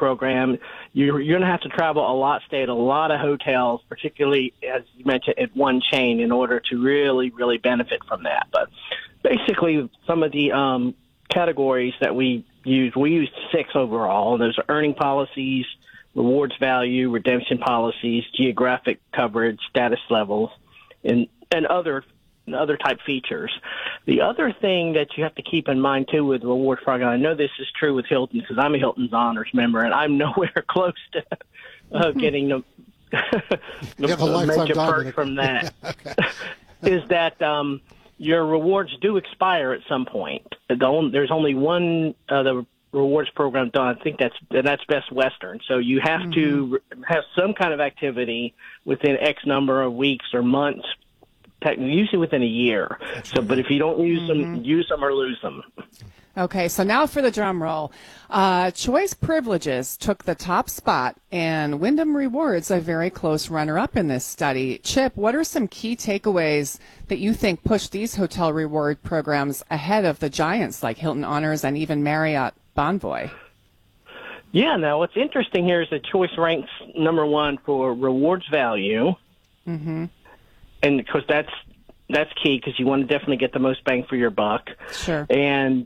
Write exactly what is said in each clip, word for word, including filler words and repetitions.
program, you're, you're going to have to travel a lot, stay at a lot of hotels, particularly, as you mentioned, at one chain in order to really, really benefit from that. But basically, some of the um, categories that we use, we used six overall. Those are earning policies, rewards value, redemption policies, geographic coverage, status levels, and, and other other type features. The other thing that you have to keep in mind, too, with the rewards program, I know this is true with Hilton because I'm a Hilton's Honors member, and I'm nowhere close to uh, getting the, the, the major perk from that, okay. is that um, your rewards do expire at some point. The only, there's only one uh, the rewards program done. I think that's that's Best Western. So you have mm-hmm. to have some kind of activity within X number of weeks or months, usually within a year. That's so, right. But if you don't use mm-hmm. them, use them or lose them. Okay, so now for the drum roll. Uh, Choice Privileges took the top spot, and Wyndham Rewards a very close runner-up in this study. Chip, what are some key takeaways that you think push these hotel reward programs ahead of the giants like Hilton Honors and even Marriott Bonvoy? Yeah, now what's interesting here is that Choice ranks number one for rewards value. Mm-hmm. And because that's that's key because you want to definitely get the most bang for your buck. Sure. And,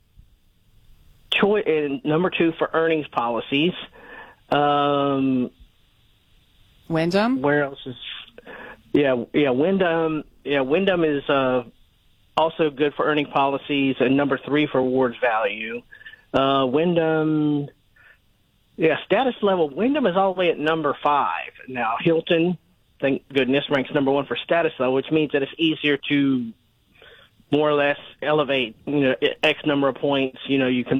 choi- and number two for earnings policies. Um, Wyndham. Where else is? Yeah, yeah. Wyndham. Yeah, Wyndham is uh, also good for earning policies, and number three for rewards value. Uh, Wyndham. Yeah, status level. Wyndham is all the way at number five now. Hilton, thank goodness, ranks number one for status level, which means that it's easier to more or less elevate, you know, X number of points. You know, you can.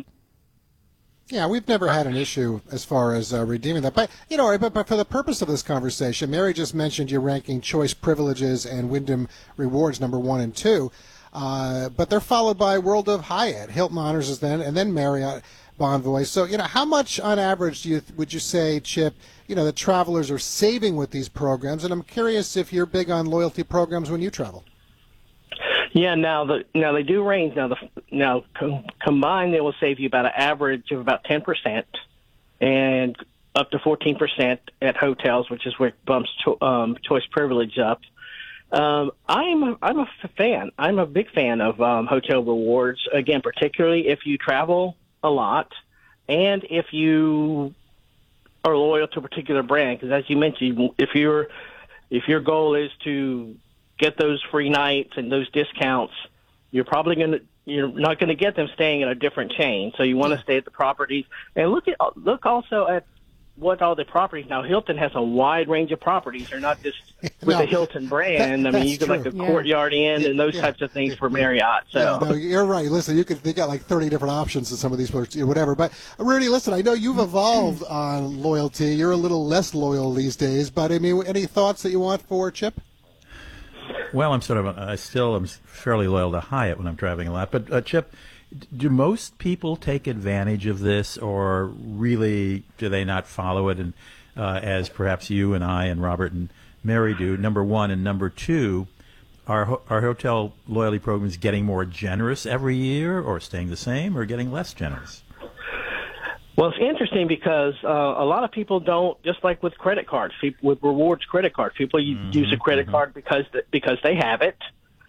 Yeah, we've never had an issue as far as uh, redeeming that. But, you know, but, but for the purpose of this conversation, Mary just mentioned you're ranking Choice Privileges and Wyndham Rewards number one and two. Uh, but they're followed by World of Hyatt. Hilton Honors is then, and then Marriott Bonvoy. So, you know, how much on average do you, would you say, Chip, you know, the travelers are saving with these programs? And I'm curious if you're big on loyalty programs when you travel. Yeah, now the now they do range. Now the now com- combined, they will save you about an average of about ten percent, and up to fourteen percent at hotels, which is where it bumps cho- um, Choice Privilege up. Um, I'm a, I'm a fan. I'm a big fan of um, hotel rewards. Again, particularly if you travel a lot, and if you are loyal to a particular brand. Because as you mentioned, if your if your goal is to get those free nights and those discounts, you're probably going to you're not going to get them staying in a different chain. So you want to stay at the properties and look at look also at what all the properties. Now Hilton has a wide range of properties. They're not just with no, the Hilton brand. that, I mean, you can like the yeah. Courtyard Inn and those yeah. types of things for Marriott. So yeah, no, you're right. Listen, you could they got like thirty different options in some of these places, whatever. But Rudy, listen, I know you've evolved on loyalty. You're a little less loyal these days. But I mean, any thoughts that you want for Chip? Well, I'm sort of, I still am fairly loyal to Hyatt when I'm traveling a lot. But, uh, Chip, do most people take advantage of this, or really do they not follow it and uh, as perhaps you and I and Robert and Mary do, number one? And number two, are, are hotel loyalty programs getting more generous every year, or staying the same, or getting less generous? Well, it's interesting because uh, a lot of people don't, just like with credit cards, people, with rewards credit cards, people mm-hmm, use a credit mm-hmm. card because because they have it,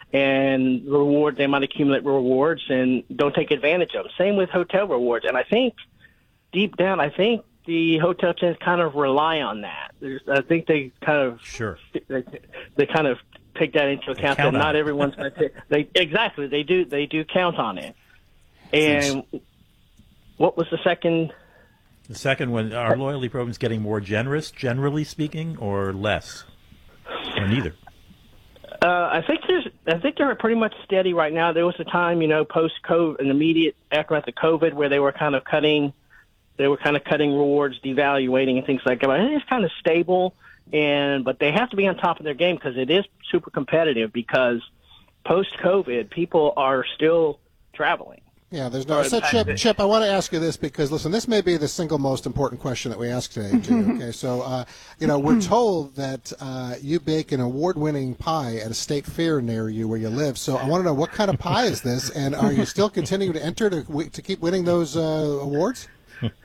and reward they might accumulate rewards and don't take advantage of them. Same with hotel rewards, and I think deep down, I think the hotel chains kind of rely on that. There's, I think they kind of sure they, they kind of take that into account count that not it. everyone's going to take. They exactly they do they do count on it, and. What was the second? The second one, are loyalty programs getting more generous, generally speaking, or less, or neither? Uh, I think there's. I think they're pretty much steady right now. There was a time, you know, post COVID, an immediate aftermath of COVID, where they were kind of cutting, they were kind of cutting rewards, devaluating, and things like that. I think it's kind of stable, and but they have to be on top of their game because it is super competitive. Because post COVID, people are still traveling. Yeah, there's no. So, Chip, Chip, I want to ask you this because, listen, this may be the single most important question that we ask today, too, okay? So, uh, you know, we're told that uh, you bake an award-winning pie at a state fair near you where you live. So I want to know, what kind of pie is this, and are you still continuing to enter to, to keep winning those uh, awards?